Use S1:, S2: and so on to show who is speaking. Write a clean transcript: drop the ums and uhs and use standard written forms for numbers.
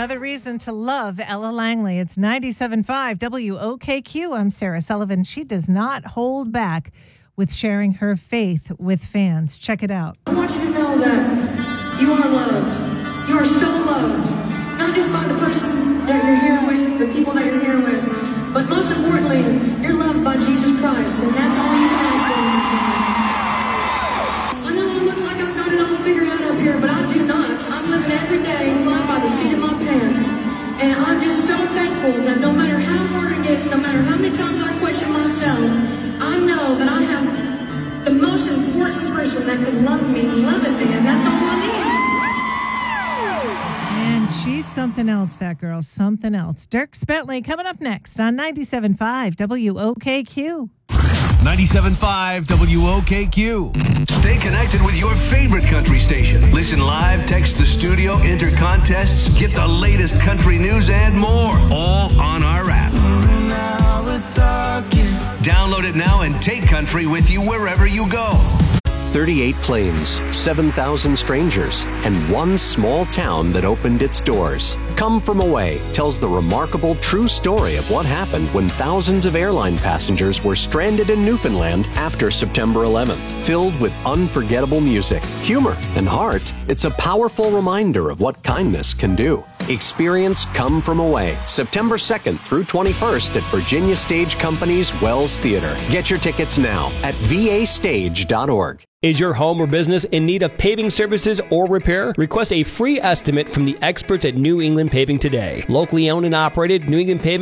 S1: another reason to love Ella Langley. It's 97.5 WOKQ. I'm Sarah Sullivan. She does not hold back with sharing her faith with fans. Check it out.
S2: I want you to know that you are loved. You are so loved. Not just by the person that you're here with, the people that you're here with, but most importantly, you're loved by Jesus Christ, and that's all you can ask for in this life. I know I look like I've got it all figured out up here, but I do not. I'm living every day flying by the seat of my pants, and I'm just so thankful that no matter how hard it gets, no matter how many times I question myself, I know that I have the most important person that can love me, loving me, and that's all I need.
S1: And she's something else, that girl, something else. Dierks Bentley coming up next on 97.5 WOKQ.
S3: 97.5 WOKQ. Stay connected with your favorite country station. Listen live, text the studio, enter contests, get the latest country news and more. All on our app. Download it now and take country with you wherever you go.
S4: 38 planes, 7,000 strangers, and one small town that opened its doors. Come From Away tells the remarkable true story of what happened when thousands of airline passengers were stranded in Newfoundland after September 11th. Filled with unforgettable music, humor, and heart, it's a powerful reminder of what kindness can do. Experience Come From Away, September 2nd through 21st at Virginia Stage Company's Wells Theater. Get your tickets now at vastage.org.
S5: Is your home or business in need of paving services or repair? Request a free estimate from the experts at New England Paving today. Locally owned and operated, New England Paving